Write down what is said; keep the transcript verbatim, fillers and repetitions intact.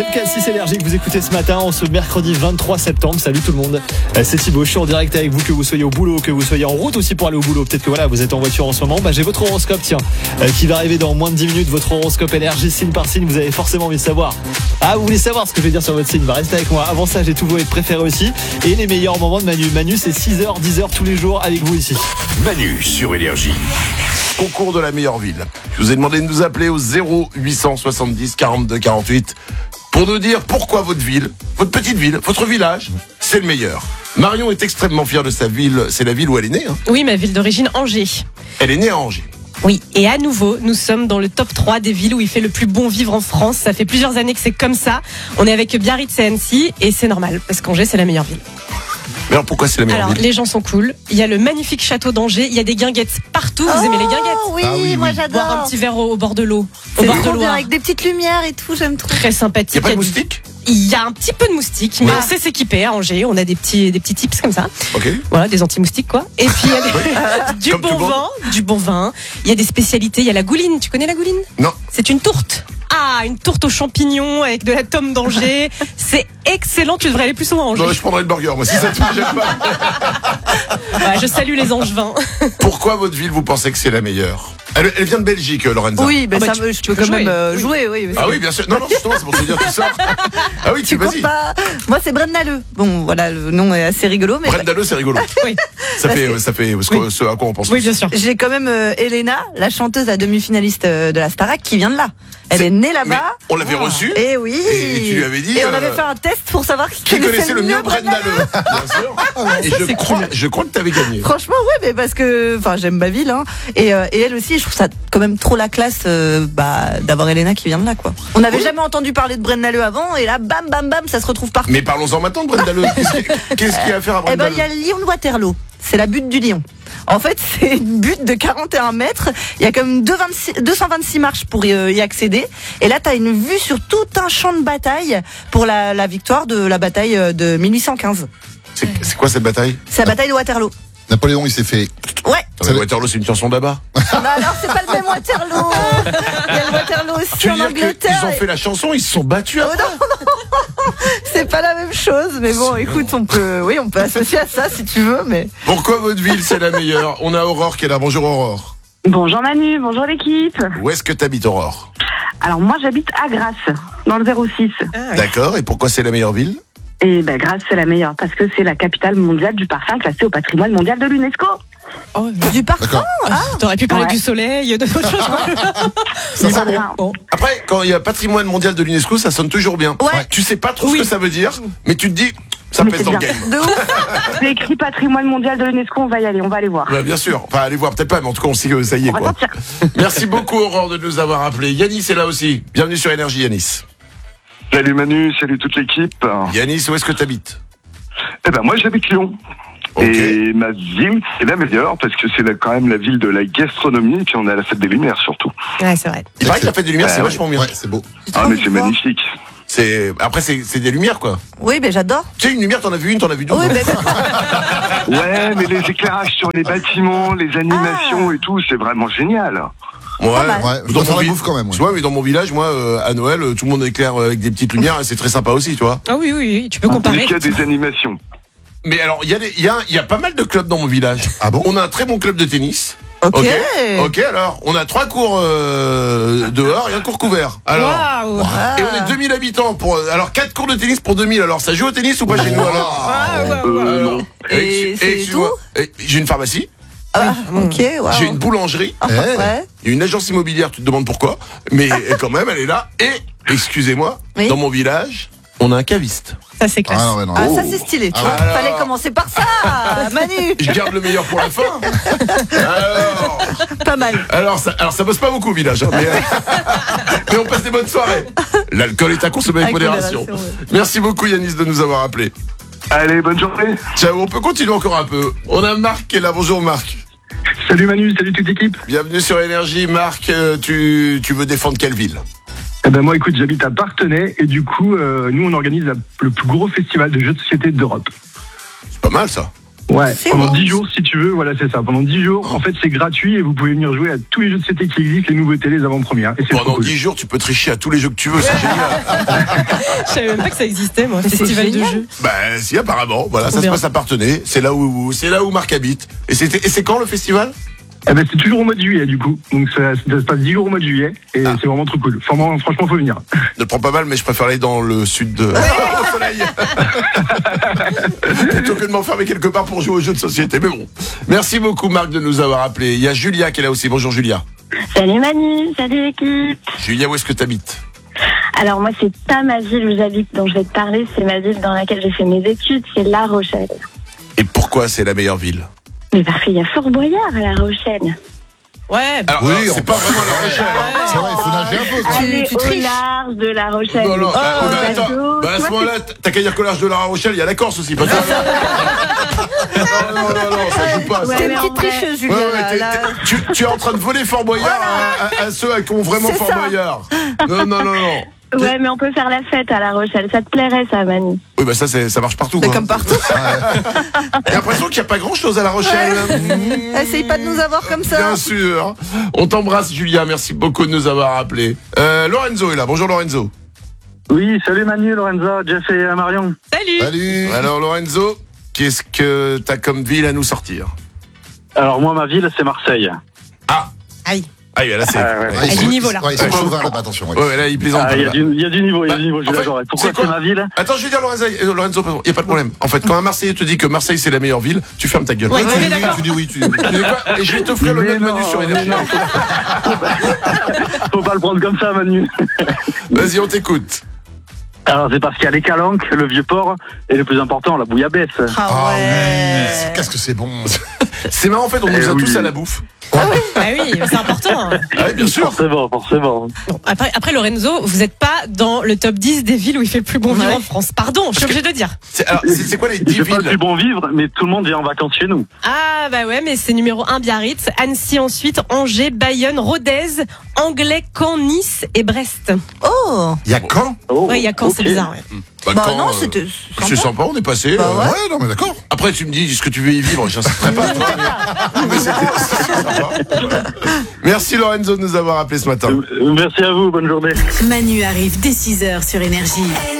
C'est le Cassis Énergie que vous écoutez ce matin, en ce mercredi vingt-trois septembre. Salut tout le monde, c'est Thibaut, je suis en direct avec vous, que vous soyez au boulot, que vous soyez en route aussi pour aller au boulot. Peut-être que voilà, vous êtes en voiture en ce moment. Bah, j'ai votre horoscope, tiens, euh, qui va arriver dans moins de dix minutes. Votre horoscope énergie, signe par signe. Vous avez forcément envie de savoir. Ah, vous voulez savoir ce que je vais dire sur votre signe? Bah, restez avec moi. Avant ça, j'ai tous vos préférés aussi. Et les meilleurs moments de Manu. Manu, c'est six heures, dix heures tous les jours avec vous ici. Manu sur Énergie. Concours de la meilleure ville. Je vous ai demandé de nous appeler au zéro huit cent soixante-dix quarante-deux quarante-huit pour nous dire pourquoi votre ville, votre petite ville, votre village, c'est le meilleur. Marion est extrêmement fière de sa ville. C'est la ville où elle est née, hein. Oui, ma ville d'origine, Angers. Elle est née à Angers. Oui, et à nouveau, nous sommes dans le top trois des villes où il fait le plus bon vivre en France. Ça fait plusieurs années que c'est comme ça. On est avec Biarritz et Annecy, et c'est normal, parce qu'Angers, c'est la meilleure ville. Mais alors pourquoi c'est la meilleure Alors, ville? les gens sont cool. Il y a le magnifique château d'Angers. Il y a des guinguettes partout. Vous Oh, aimez les guinguettes? Oui, Ah oui, moi oui. j'adore. Boire un petit verre au, au bord de l'eau. Au C'est bord de trop bien, Loire. avec des petites lumières et tout, j'aime trop. Très sympathique. Il n'y a pas de Il y a du- moustiques? Il y a un petit peu de moustiques, mais Ouais. on sait s'équiper à Angers. On a des petits, des petits tips comme ça. Ok. Voilà, des anti-moustiques, quoi. Et puis, il y a des- du Comme tout bon le monde. vin, du bon vin. Il y a des spécialités. Il y a la gouline. Tu connais la gouline? Non. C'est une tourte. Ah, une tourte aux champignons avec de la tome d'Angers. C'est excellent. Tu devrais aller plus souvent à Angers. Non, je prendrais le burger, moi, si ça te gêne pas. Ouais, je salue les angevins. Pourquoi votre ville, vous pensez que c'est la meilleure? elle, elle vient de Belgique, Lorenza. Oui, ben Ah bah, ça tu- me, je tu peux peux quand jouer. même euh, jouer, oui. Ah oui, bien sûr. Non, non, justement, c'est pour te dire tout ça. Ah oui, tu Tu vas-y. comptes pas. Moi, c'est Brennaleux. Bon, voilà, le nom est assez rigolo, mais Brendalo, c'est rigolo. Oui. Ça Parce fait, que- ça fait ce, que- ce à quoi on pense. Oui, tous. bien sûr. j'ai quand même euh, Elena, la chanteuse, la demi-finaliste euh, de la Starac, qui vient de là. Elle C'est- est née Mais là-bas. on l'avait reçu. Et oui. Et tu lui avais dit, Et on euh, avait fait un test pour savoir qui, Qui connaissait le mieux Brendalo? Bien sûr. Et je c'est crois, cool. je crois que t'avais gagné. Franchement, ouais, mais parce que, enfin, j'aime ma ville, hein. Et, euh, et elle aussi, je trouve ça quand même trop la classe, euh, bah, d'avoir Elena qui vient de là, quoi. On n'avait Oui. jamais entendu parler de Brennaleux avant, et là, bam, bam, bam, ça se retrouve partout. Mais parlons-en maintenant de Brendalo. Qu'est-ce qu'il qu'est-ce qu'il y a à faire à Eh ben, Brendalo? il y a le Lion de Waterloo. C'est la butte du Lion. En fait, c'est une butte de quarante et un mètres. Il y a comme deux cent vingt-six marches pour y, euh, y accéder. Et là, t'as une vue sur tout un champ de bataille pour la, la victoire de la bataille euh, de mille huit cent quinze. C'est c'est quoi cette bataille? C'est la bataille de Waterloo. Napoléon, il s'est fait. Ouais. Attends, mais Waterloo, c'est une chanson d'Abba. Non, alors, c'est pas le même Waterloo. Il y a le Waterloo aussi Tu veux en dire Angleterre. qu'ils ont fait la chanson, ils se sont battus Oh, après? non, non. C'est pas la même chose. Mais bon, écoute, on peut, oui, on peut associer à ça si tu veux, mais. Pourquoi votre ville, c'est la meilleure? On a Aurore qui est là. Bonjour Aurore. Bonjour Manu, bonjour l'équipe. Où est-ce que t'habites, Aurore? Alors moi j'habite à Grasse, dans le zéro six. Ah, D'accord. Et pourquoi c'est la meilleure ville? Et ben Grasse c'est la meilleure parce que c'est la capitale mondiale du parfum classée au patrimoine mondial de l'UNESCO. Oh, Du parfum. D'accord. t'aurais pu parler Ouais. du soleil, de d'autres choses. Ça Du sent bon. parfum. Bon. Après, quand il y a patrimoine mondial de l'UNESCO, ça sonne toujours bien. Ouais. Tu sais pas trop Oui. ce que ça veut dire, mais tu te dis, ça Mais pèse c'est dans le bien. game. De ouf. C'est écrit patrimoine mondial de l'UNESCO, on va y aller, on va aller voir. Ouais, bien sûr. Enfin, allez voir, peut-être pas, mais en tout cas, on sait que ça y est, On va quoi. sortir. Merci beaucoup, Aurore, de nous avoir appelés. Yanis est là aussi. Bienvenue sur Énergie, Yanis. Salut Manu, salut toute l'équipe. Yanis, où est-ce que t'habites? Eh ben moi j'habite Lyon. Ok. Et ma ville c'est la meilleure parce que c'est la- quand même la ville de la gastronomie et puis on a la fête des Lumières surtout. Ouais, c'est vrai. Il paraît que la fête des Lumières, Ouais, c'est ouais. vachement bien. Ouais, c'est beau. Ah mais c'est magnifique. C'est, après, c'est, c'est des lumières, quoi. Oui, mais j'adore. Tu sais, une lumière, t'en as vu une, t'en as vu deux. Oui, mais. Ouais mais les éclairages sur les bâtiments, les animations et tout, c'est vraiment génial. Ouais. mal. Ouais, je Dans dois faire mon la vi- bouffe quand même. ouais. Tu vois, mais dans mon village, moi, euh, à Noël, euh, tout le monde éclaire euh, avec des petites lumières et c'est très sympa aussi, tu vois. Ah oui, oui, oui, tu peux Dès comparer. qu'il y a des animations. Mais alors, il y a des, il y a, il y a pas mal de clubs dans mon village. Ah bon? On a un très bon club de tennis. Ok. Ok. Ok, alors, on a trois cours euh, dehors et un cours couvert. Alors, Waouh. et on est deux mille habitants pour, alors quatre cours de tennis pour deux mille. Alors, ça joue au tennis ou pas chez nous alors? Ah, ouais, ouais. Euh, Alors, non. Et ex- c'est excuse-moi. Et J'ai une pharmacie, Ah, ok, waouh. j'ai une boulangerie, Eh, Ouais. il y a une agence immobilière, tu te demandes pourquoi, mais quand même, elle est là. Et, excusez-moi, Oui. dans mon village, on a un caviste. Ça, c'est classe. Ah, non, ouais, non. Ah, Oh. ça c'est stylé, tu Ah vois. ouais. Fallait commencer par ça, Manu. Je garde le meilleur pour la fin. Alors, Pas mal. alors, ça, alors ça bosse pas beaucoup au village, hein, mais, mais on passe des bonnes soirées. L'alcool est à consommer avec, Avec modération. modération, ouais. Merci beaucoup Yanis de nous avoir appelés. Allez, bonne journée. Ciao, on peut continuer encore un peu. On a Marc qui est là. Bonjour Marc. Salut Manu, salut toute l'équipe. Bienvenue sur Énergie. Marc, euh, tu, tu veux défendre quelle ville? Eh ben moi écoute, j'habite à Parthenay et du coup euh, nous on organise la- le plus gros festival de jeux de société d'Europe. C'est pas mal ça. Ouais, C'est pendant bon. dix jours si tu veux, voilà c'est ça. Pendant dix jours, en fait c'est gratuit et vous pouvez venir jouer à tous les jeux de société qui existent, les nouveautés, les avant-premières. Et c'est trop Pendant cool. dix jours, tu peux tricher à tous les jeux que tu veux, c'est génial. Je savais même pas que ça existait, moi. Mais c'est Festival de génial. jeux. Bah si, apparemment, voilà, Trop ça se bien. passe à Parthenay, c'est là où c'est là où Marc habite. Et c'était et c'est quand le festival? Eh ben, c'est toujours au mois de juillet, du coup. Donc, ça, ça se passe dix jours au mois de juillet. Et Ah. c'est vraiment trop cool. Franchement, franchement, faut venir. Ne le prends pas mal, mais je préfère aller dans le sud de au soleil. Plutôt que de m'enfermer quelque part pour jouer aux jeux de société. Mais bon. Merci beaucoup Marc de nous avoir appelé. Il y a Julia qui est là aussi. Bonjour Julia. Salut Manu, salut l'équipe. Julia, où est-ce que tu habites? Alors moi, c'est pas ma ville où j'habite dont je vais te parler, c'est ma ville dans laquelle j'ai fait mes études, c'est La Rochelle. Et pourquoi c'est la meilleure ville? Mais parce qu'il y a Fort Boyard à La Rochelle. Ouais. Alors, Oui, alors, on c'est pas peut- vraiment la Rochelle. hein. C'est vrai, il faut nager un peu. quoi. Tu- Elle est tu au triches. large de La Rochelle. Non, non, Oh, ah, bah, attends. bateau. Bah, à ce Tu vois, moment-là, t'as qu'à dire qu'au large de la Rochelle, il y a la Corse aussi. Pas ça. non, non, non, non, ça joue pas. Ouais, ça. T'es mais une en petite vrai- tricheuse, Ouais, Julia. ouais, là, t'es- là. t'es- tu, tu es en train de voler Fort Boyard à, à- à ceux qui ont vraiment C'est Fort ça. Boyard. Non, non, non, non. Ouais, mais on peut faire la fête à La Rochelle. Ça te plairait, ça, Manu? Oui, bah ça, c'est- ça marche partout. C'est quoi. comme partout. J'ai l'impression qu'il n'y a pas grand-chose à La Rochelle. Essaye pas de nous avoir comme ça. Bien sûr. On t'embrasse, Julia. Merci beaucoup de nous avoir appelés. Euh, Lorenzo est là. Bonjour, Lorenzo. Oui, salut Manu, Lorenza, Jeff et Marion. Salut. Salut. Alors, Lorenzo, qu'est-ce que t'as comme ville à nous sortir? Alors, moi, ma ville, c'est Marseille. Ah. Aïe. Ah, oui, là, c'est. Ah, ouais. Ouais, Ah, ils du sont- niveau, là. Ouais, ils sont Ouais. chauvins là-bas, attention. ouais. Ouais, ouais, là, il plaisante. Ah, il y, a là. du- il y a du niveau, il y a Bah, du niveau, je en suis fait, d'accord. Pourquoi c'est quoi c'est ma ville? Attends, je vais dire Lorenzo, euh, Lorenzo, pardon, il n'y a pas de problème. En fait, quand un Marseillais te dit que Marseille c'est la meilleure ville, tu fermes ta gueule. Ouais, Tu on est dis oui, d'accord. tu dis oui, tu dis oui. Tu sais quoi Et je vais t'offrir le Mais même non, menu sur mais Énergie. non. Faut pas le prendre comme ça, Manu. Vas-y, on t'écoute. Alors, c'est parce qu'il y a les calanques, le vieux port, et le plus important, la bouillabaisse. Ah Ah oui, ouais. qu'est-ce que c'est bon. C'est marrant, en fait, on nous Eh a oui. tous à la bouffe. Ah oui, c'est important. Ah oui, bien sûr. Forcément, forcément. Bon, après, après Lorenzo, vous n'êtes pas dans le top dix des villes où il fait le plus bon vivre Ouais. en France. Pardon, je suis obligée de le dire. C'est alors, c'est c'est quoi les dix C'est pas le plus villes? bon vivre, mais tout le monde vient en vacances chez nous. Ah bah ouais, mais c'est numéro un Biarritz, Annecy ensuite, Angers, Bayonne, Rodez, Anglais, Caen, Nice et Brest. Oh. Il y a quand? Oh, Ouais, il y a Caen, c'est ok. bizarre. Ouais. Bah, Bah quand, non, euh, c'était C'est sympa. sympa, on est passé. Bah euh, ouais. Ouais, non, mais d'accord. Après, tu me dis ce que tu veux y vivre, j'insisterai pas. toi, mais mais c'était c'est sympa. Merci Lorenzo de nous avoir appelé ce matin. Euh, Merci à vous, bonne journée. Manu arrive dès six heures sur Énergie.